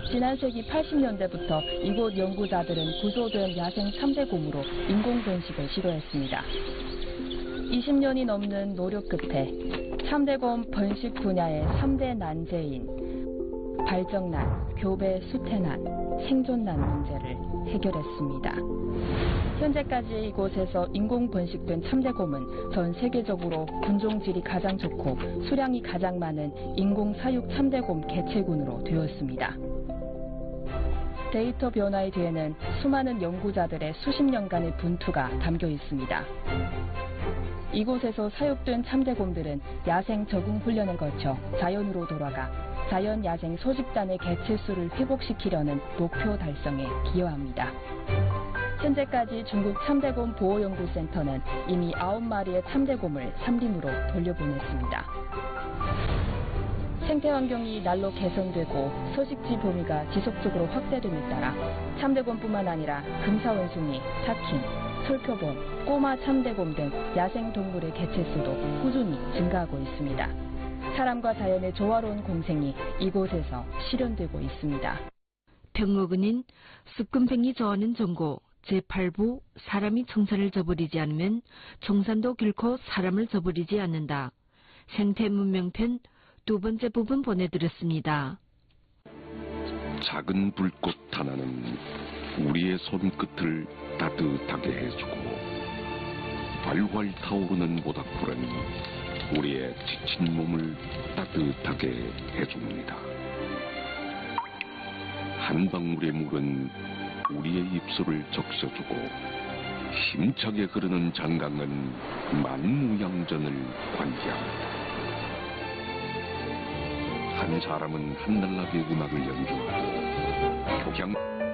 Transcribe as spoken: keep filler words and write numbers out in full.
지난 세기 팔십 년대부터 이곳 연구자들은 구조된 야생 삼 대 곰으로 인공 번식을 시도했습니다. 이십 년이 넘는 노력 끝에 삼 대 곰 번식 분야의 삼 대 난제인 발정난, 교배 수태난, 생존난 문제를 해결했습니다. 현재까지 이곳에서 인공 번식된 참대곰은 전 세계적으로 군종질이 가장 좋고 수량이 가장 많은 인공 사육 참대곰 개체군으로 되었습니다. 데이터 변화의 뒤에는 수많은 연구자들의 수십 년간의 분투가 담겨 있습니다. 이곳에서 사육된 참대곰들은 야생 적응 훈련을 거쳐 자연으로 돌아가 자연 야생 소집단의 개체 수를 회복시키려는 목표 달성에 기여합니다. 현재까지 중국 참대곰 보호연구센터는 이미 아홉 마리의 참대곰을 삼림으로 돌려보냈습니다. 생태환경이 날로 개선되고 서식지 범위가 지속적으로 확대됨에 따라 참대곰뿐만 아니라 금사원숭이, 타킨, 솔표범, 꼬마 참대곰 등 야생동물의 개체수도 꾸준히 증가하고 있습니다. 사람과 자연의 조화로운 공생이 이곳에서 실현되고 있습니다. 병목은인 습금생이 저하는 전고 제팔 부 사람이 청산을 저버리지 않으면 청산도 결코 사람을 저버리지 않는다. 생태문명편 두 번째 부분 보내드렸습니다. 작은 불꽃 하나는 우리의 손끝을 따뜻하게 해주고 활활 타오르는 모닥불은 우리의 지친 몸을 따뜻하게 해줍니다. 한 방울의 물은 우리의 입술을 적셔주고 힘차게 흐르는 장강은 만무양전을 관계합니다. 한 사람은 한달나게 음악을 연주하고 교향